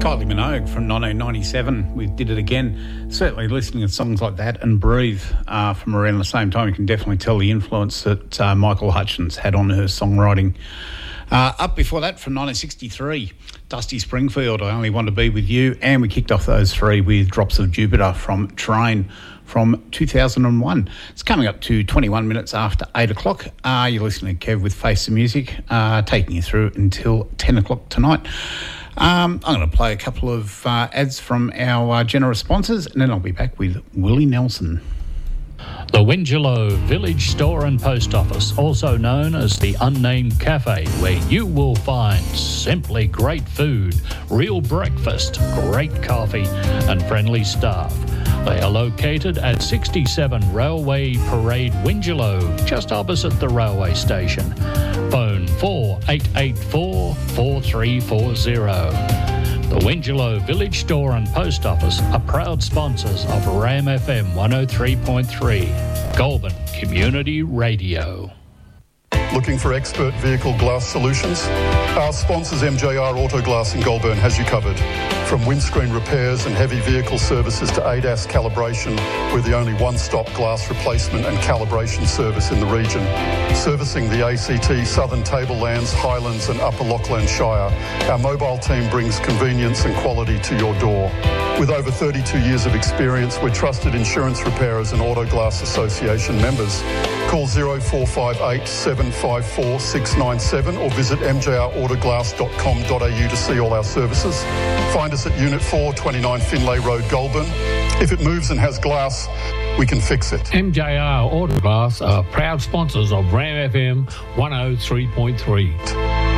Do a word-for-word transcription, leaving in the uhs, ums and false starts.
Kylie Minogue from nineteen ninety-seven. We did it again. Certainly listening to songs like that and Breathe uh, from around the same time, you can definitely tell the influence that uh, Michael Hutchence had on her songwriting. Uh, up before that, from nineteen sixty-three, Dusty Springfield, I Only Want to Be With You. And we kicked off those three with Drops of Jupiter from Train from two thousand one. It's coming up to twenty-one minutes after eight o'clock. Uh, you're listening to Kev with Face the Music, uh, taking you through until ten o'clock tonight. Um, I'm going to play a couple of uh, ads from our uh, generous sponsors, and then I'll be back with Willie Nelson. The Wingelow Village Store and Post Office, also known as the Unnamed Cafe, where you will find simply great food, real breakfast, great coffee and friendly staff. They are located at sixty-seven Railway Parade, Wingelow, just opposite the railway station. Phone four eight eight four, four three four zero. The Wingelow Village Store and Post Office are proud sponsors of RAM F M one oh three point three, Goulburn Community Radio. Looking for expert vehicle glass solutions? Our sponsors M J R Auto Glass in Goulburn has you covered. From windscreen repairs and heavy vehicle services to A D A S calibration, we're the only one-stop glass replacement and calibration service in the region. Servicing the A C T, Southern Tablelands, Highlands and Upper Lachlan Shire, our mobile team brings convenience and quality to your door. With over thirty-two years of experience, we're trusted insurance repairers and Auto Glass Association members. Call zero four five eight, seven five four, six nine seven or visit m j r autoglass dot com dot a u to see all our services. Find us at Unit four, twenty-nine Finlay Road, Goulburn. If it moves and has glass, we can fix it. M J R Autoglass are proud sponsors of RAM F M one oh three point three.